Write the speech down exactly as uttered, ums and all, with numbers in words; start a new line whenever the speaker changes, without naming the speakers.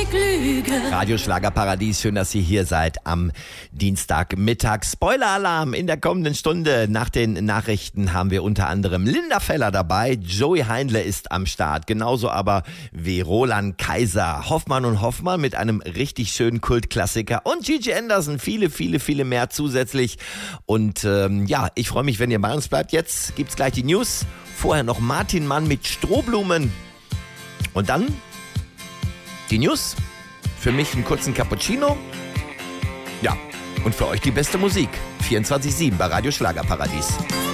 ich lüge.
Radio Schlagerparadies, schön, dass ihr hier seid am Dienstagmittag. Spoiler-Alarm in der kommenden Stunde. Nach den Nachrichten haben wir unter anderem Linda Feller dabei. Joey Heindle ist am Start. Genauso aber wie Roland Kaiser. Hoffmann und Hoffmann mit einem richtig schönen Kultklassiker. Und Gigi Anderson. Viele, viele, viele mehr zusätzlich. Und ähm, ja, ich freue mich, wenn ihr bei uns bleibt. Jetzt gibt's gleich die News. Vorher noch Martin Mann mit Strohblumen. Und dann die News. Für mich einen kurzen Cappuccino. Ja, und für euch die beste Musik. vierundzwanzig sieben bei Radio Schlagerparadies.